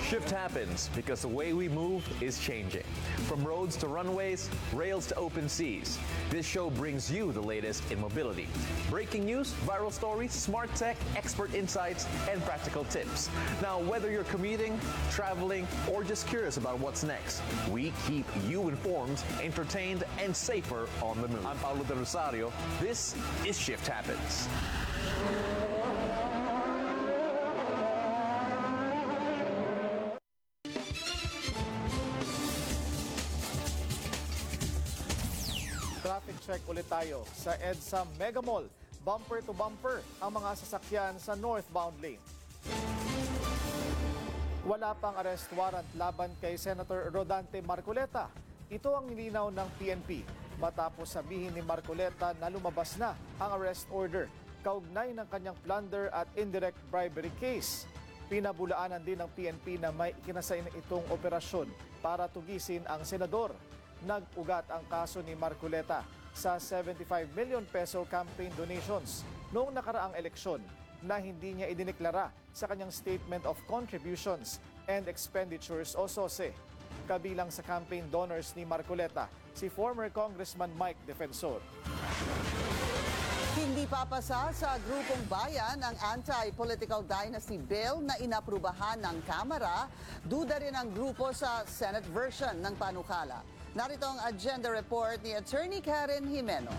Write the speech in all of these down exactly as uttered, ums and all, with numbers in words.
Shift happens because the way we move is changing. From roads to runways, rails to open seas, this show brings you the latest in mobility. Breaking news, viral stories, smart tech, expert insights, and practical tips. Now, whether you're commuting, traveling, or just curious about what's next, we keep you informed, entertained, and safer on the move. I'm Paulo De Rosario. This is Shift Happens. Traffic check ulit tayo sa EDSA Mega Mall. Bumper to bumper ang mga sasakyan sa northbound lane. Wala pang arrest warrant laban kay Senator Rodante Marcoleta. Ito ang nilinaw ng P N P matapos sabihin ni Marcoleta na lumabas na ang arrest order kaugnay ng kanyang plunder at indirect bribery case. Pinabulaanan din ng P N P na may ikinasain itong operasyon para tugisin ang senador. Nag-ugat ang kaso ni Marcoleta sa seventy-five million peso campaign donations noong nakaraang eleksyon na hindi niya idineklara sa kanyang Statement of Contributions and Expenditures o S O S E. Kabilang sa campaign donors ni Marcoleta, si former Congressman Mike Defensor. Hindi papasa sa Grupong Bayan ang Anti-Political Dynasty Bill na inaprubahan ng Kamara. Duda rin ang grupo sa Senate version ng panukala. Narito ang agenda report ni Attorney Karen Jimeno.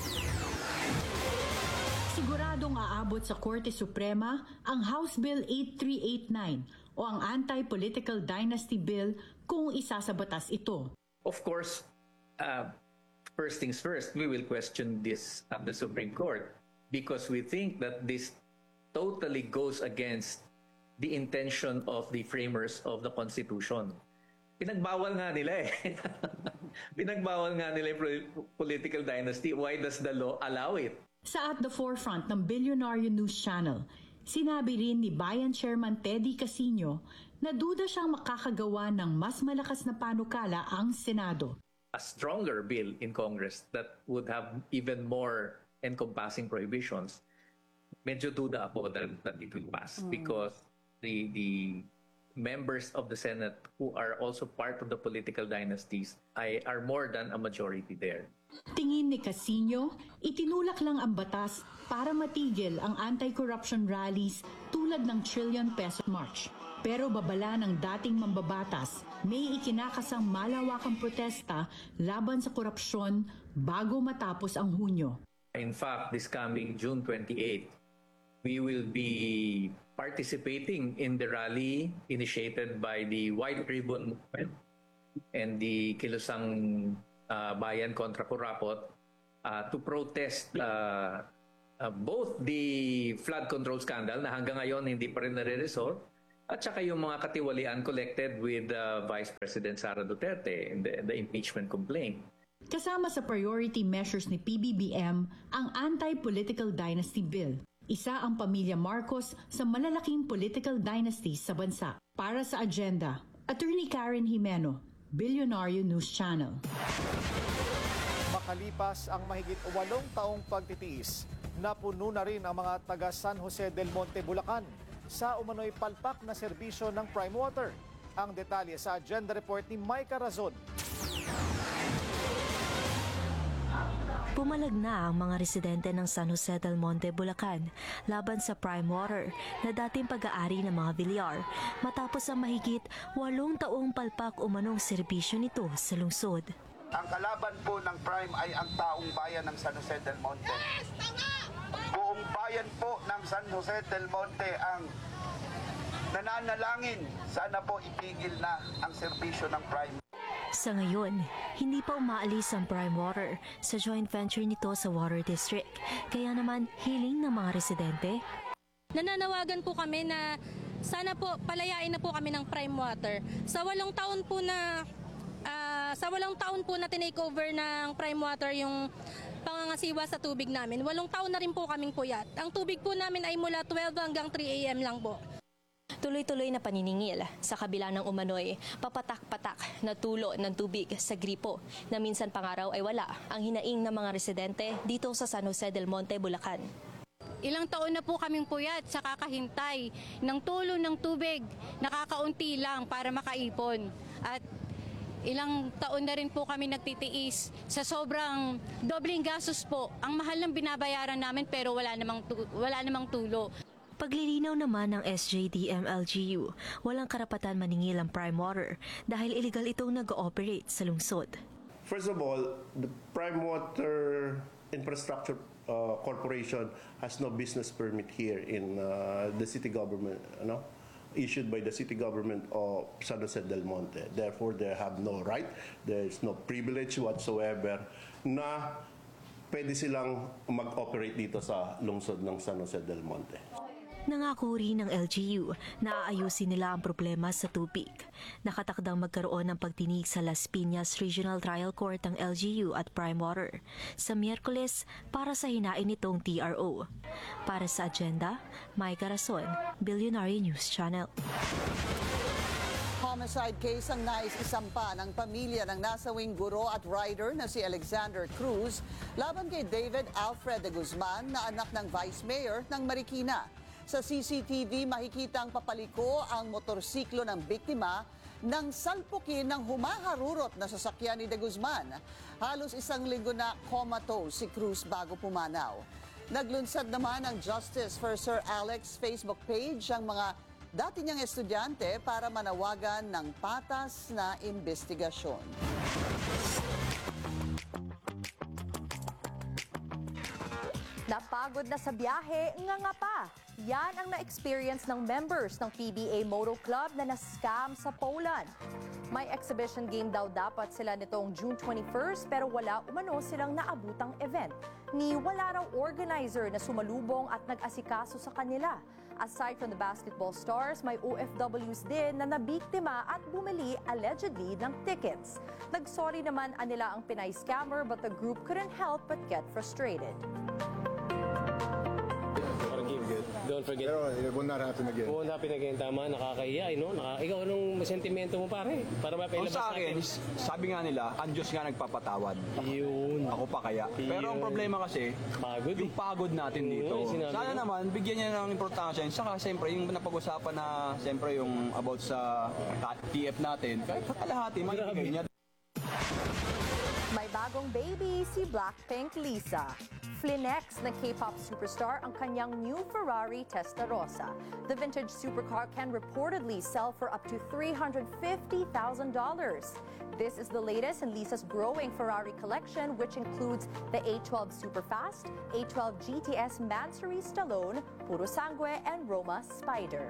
Siguradong aabot sa Korte Suprema ang House Bill eighty-three eighty-nine o ang Anti-Political Dynasty Bill kung isa sa batas ito. Of course, uh, first things first, we will question this at the Supreme Court because we think that this totally goes against the intention of the framers of the Constitution. Pinagbawal nga nila eh. Pinagbawal nga nila yung political dynasty. Why does the law allow it? Sa At the Forefront ng Billionaire News Channel, sinabi rin ni Bayan Chairman Teddy Casino na duda siyang makakagawa ng mas malakas na panukala ang Senado. A stronger bill in Congress that would have even more encompassing prohibitions, medyo duda ako that, that it will pass mm. because the the members of the Senate who are also part of the political dynasties ay, are more than a majority there. Tingin ni Casino, itinulak lang ang batas para matigil ang anti-corruption rallies tulad ng Trillion Peso March. Pero babala ng dating mambabatas, may ikinakasang malawakang protesta laban sa korupsyon bago matapos ang Hunyo. In fact, this coming June twenty-eighth, we will be participating in the rally initiated by the White Ribbon Movement and the Kilusang uh, Bayan Kontra Kurapot uh, to protest uh, uh, both the flood control scandal na hanggang ngayon hindi pa rin nare-resolve at saka yung mga katiwalian collected with uh, Vice President Sara Duterte in the, the impeachment complaint. Kasama sa priority measures ni P B B M ang Anti-Political Dynasty Bill. Isa ang pamilya Marcos sa malalaking political dynasties sa bansa. Para sa agenda, Attorney Karen Jimeno, Billionaire News Channel. Makalipas ang mahigit walong taong pagtitiis, napuno na rin ang mga taga San Jose del Monte, Bulacan sa umano'y palpak na serbisyo ng Prime Water. Ang detalye sa agenda report ni Micah Razon. Pumalag na ang mga residente ng San Jose del Monte, Bulacan laban sa Prime Water na dating pag-aari ng mga Villar matapos ang mahigit walong taong palpak umanong serbisyo nito sa lungsod. Ang kalaban po ng Prime ay ang taong bayan ng San Jose del Monte. Buong bayan po ng San Jose del Monte ang nananalangin, sana po itigil na ang serbisyo ng Prime. Sa ngayon, hindi pa umaalis ang Prime Water sa joint venture nito sa Water District. Kaya naman, hiling ng mga residente. Nananawagan po kami na sana po palayain na po kami ng Prime Water. Sa walong taon po na uh, sa walong taon po na tinake over ng Prime Water yung pangangasiwa sa tubig namin. Walong taon na rin po kaming puyat. Ang tubig po namin ay mula twelve hanggang three a m lang po. Tuloy-tuloy na paniningil sa kabila ng umano'y papatak-patak na tulo ng tubig sa gripo na minsan pangaraw ay wala ang hinaing ng mga residente dito sa San Jose del Monte, Bulacan. Ilang taon na po kaming puyat sa kakahintay ng tulo ng tubig, nakakaunti lang para makaipon. At ilang taon na rin po kami nagtitiis sa sobrang dobling gastos po. Ang mahal ng binabayaran namin pero wala namang, tu- wala namang tulo. Paglilinaw naman ng S J D M L G U, walang karapatan maningil ang Prime Water dahil illegal itong nag-ooperate sa lungsod. First of all, the Prime Water Infrastructure uh, Corporation has no business permit here in uh, the city government, ano? Issued by the city government of San Jose del Monte. Therefore, they have no right, there is no privilege whatsoever na pwede silang mag-operate dito sa lungsod ng San Jose del Monte. Nangako rin ng L G U na aayusin nila ang problema sa tubig. Nakatakdang magkaroon ng pagtinig sa Las Piñas Regional Trial Court ng L G U at Prime Water sa Miyerkules para sa hinain nitong T R O. Para sa agenda, Mike Rason, Billionaire News Channel. Homicide case ang nais isampa ng pamilya ng nasawing guro at rider na si Alexander Cruz laban kay David Alfred de Guzman na anak ng Vice Mayor ng Marikina. Sa C C T V, makikitang papaliko ang motorsiklo ng biktima nang salpukin ng humaharurot na sasakyan ni de Guzman. Halos isang linggo na comatose si Cruz bago pumanaw. Naglunsad naman ang Justice for Sir Alex Facebook page ang mga dati niyang estudyante para manawagan ng patas na investigasyon. Napagod na sa biyahe, nga nga pa. Yan ang na-experience ng members ng P B A Moto Club na na-scam sa Poland. May exhibition game daw dapat sila nitong June twenty-first pero wala umano silang naabutang event. Ni wala raw organizer na sumalubong at nag-asikaso sa kanila. Aside from the basketball stars, may O F Ws din na nabiktima at bumili allegedly ng tickets. Nagsorry naman anila ang Pinay scammer but the group couldn't help but get frustrated. Don't forget. Pero it will not happen again. Won't happen again. Tama, nakakahiya, eh, no? Naka, ikaw, anong sentimento mo, pare? Para mapailabas sa akin, natin. sabi nga nila, ang Diyos nga nagpapatawad. Yun. Ako pa kaya. Yun. Pero ang problema kasi, pagod, yung pagod natin dito. Yun, Sana mo. naman, bigyan niya ng importansya. Saka, siyempre, yung napag-usapan na, siyempre, yung about sa T F natin, kahit sa kalahati, maibigay niya. May bagong baby si Blackpink Lisa. Flinex na K-pop superstar ang kanyang new Ferrari Testarossa. The vintage supercar can reportedly sell for up to three hundred fifty thousand dollars. This is the latest in Lisa's growing Ferrari collection, which includes the A twelve Superfast, A twelve G T S Mansory Stallone, Puro Sangue, and Roma Spider.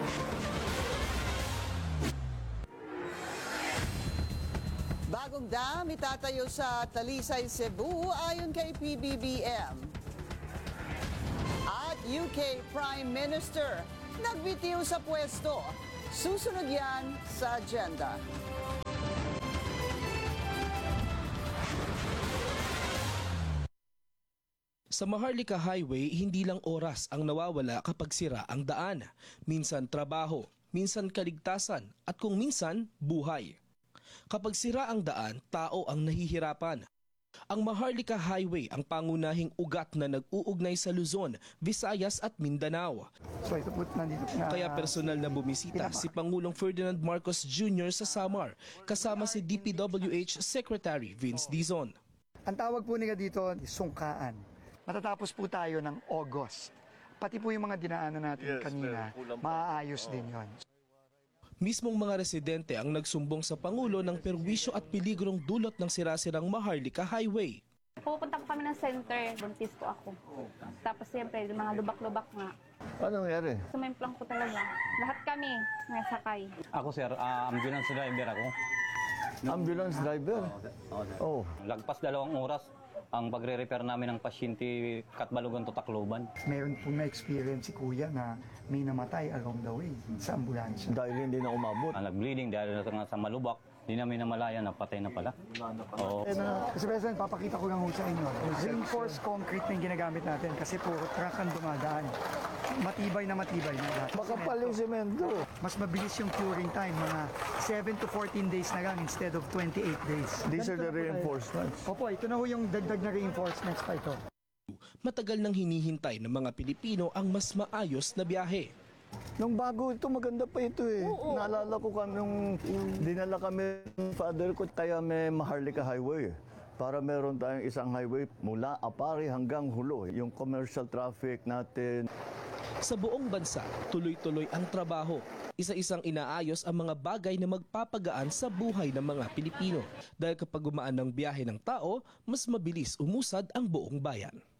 Bagong dam itatayo sa Talisay, Cebu ayon kay P B B M. At U K Prime Minister nagbitiw sa pwesto. Susunod yan sa agenda. Sa Maharlika Highway, hindi lang oras ang nawawala kapag sira ang daan. Minsan trabaho, minsan kaligtasan, at kung minsan buhay. Kapag sira ang daan, tao ang nahihirapan. Ang Maharlika Highway ang pangunahing ugat na nag-uugnay sa Luzon, Visayas at Mindanao. So ito po nandito na. Kaya personal na bumisita si Pangulong Ferdinand Marcos Junior sa Samar, kasama si D P W H Secretary Vince Dizon. Ang tawag po nila dito, sungkaan. Matatapos po tayo ng August. Pati po yung mga dinaanan natin yes, kanina, maaayos din yon. Mismong mga residente ang nagsumbong sa Pangulo ng perwisyo at peligrong dulot ng sirasirang Maharlika Highway. Pupunta po kami ng center, buntis po ako. Tapos siyempre, mga lubak-lubak nga. Ano nangyari? Sumemplang po talaga. Lahat kami nasakay. Ako sir, uh, ambulance driver ako. Ambulance driver? Oh. Lagpas dalawang oras ang pagre-repair namin ng pasyente Katbalogan to Tacloban. Meron po na-experience si Kuya na may namatay along the way sa ambulansya. Dahil hindi na umabot. Uh, nag-bleeding dahil na sa malubak. Hindi namin namalaya, napatay na pala. Oo. Eh, na, kasi President, papakita ko lang ho sa inyo. Reinforced concrete na yung ginagamit natin kasi puro truck ang dumadaan. Matibay na matibay na lahat. Makapal yung semento. Mas mabilis yung curing time, mga seven to fourteen days na lang instead of twenty-eight days. These are the reinforcements. Opo, ito na ho yung dagdag na reinforcements pa ito. Matagal nang hinihintay ng mga Pilipino ang mas maayos na biyahe. Nung bago ito, maganda pa ito eh. Oo. Naalala ko kami nung dinala kami ng father ko, kaya may Maharlika Highway. Para meron tayong isang highway mula Apari hanggang Hulo. Yung commercial traffic natin. Sa buong bansa, tuloy-tuloy ang trabaho. Isa-isang inaayos ang mga bagay na magpapagaan sa buhay ng mga Pilipino. Dahil kapag gumaan ng biyahe ng tao, mas mabilis umusad ang buong bayan.